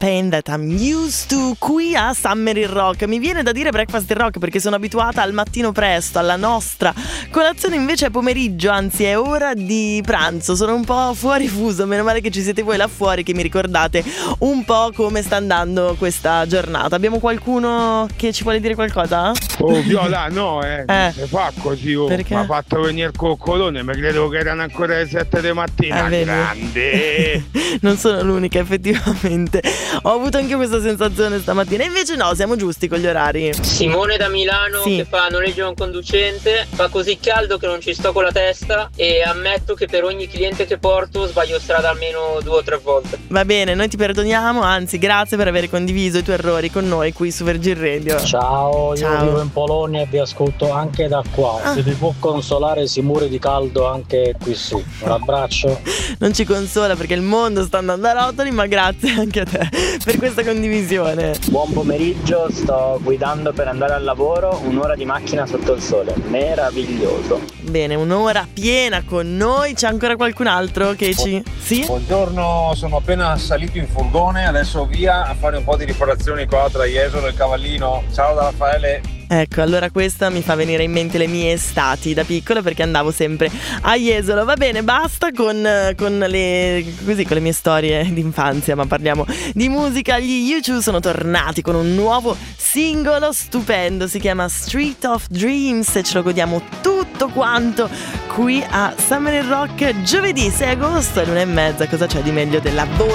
Pain That I'm Used To, qui a Summer in Rock. Mi viene da dire Breakfast in Rock perché sono abituata al mattino presto, alla nostra colazione invece è pomeriggio, anzi è ora di pranzo. Sono un po' fuori fuso, meno male che ci siete voi là fuori che mi ricordate un po' come sta andando questa giornata. Abbiamo qualcuno che ci vuole dire qualcosa? Oh Viola, no, non si fa così, Perché? mi ha fatto venire il coccolone, ma credevo che erano ancora le 7 di mattina, vedi? grande. Non sono l'unica, effettivamente. Ho avuto anche questa sensazione stamattina. Invece no, siamo giusti con gli orari. Simone da Milano che fa noleggio a un conducente. Fa così caldo che non ci sto con la testa e ammetto che per ogni cliente che porto sbaglio strada almeno 2 o 3 volte. Va bene, noi ti perdoniamo, anzi grazie per aver condiviso i tuoi errori con noi qui su Virgin Radio. Ciao, io vivo in Polonia e vi ascolto anche da qua. Se vi può consolare si muore di caldo anche qui su. Un abbraccio. Non ci consola perché il mondo sta andando a rotoli, ma grazie anche a te per questa condivisione. Buon pomeriggio, sto guidando per andare al lavoro, un'ora di macchina sotto il sole, meraviglioso. Bene, un'ora piena con noi, c'è ancora qualcun altro che ci... Sì? Buongiorno, sono appena salito in furgone, adesso via a fare un po' di riparazioni qua tra Jesolo e Cavallino. Ciao da Raffaele. Ecco, allora questa mi fa venire in mente le mie estati da piccola perché andavo sempre a Jesolo. Va bene, basta con le mie storie d'infanzia, ma parliamo di musica. Gli U2 sono tornati con un nuovo singolo stupendo, si chiama Street of Dreams e ce lo godiamo tutto quanto qui a Summer in Rock giovedì 6 agosto alle 1:30. Cosa c'è di meglio della voce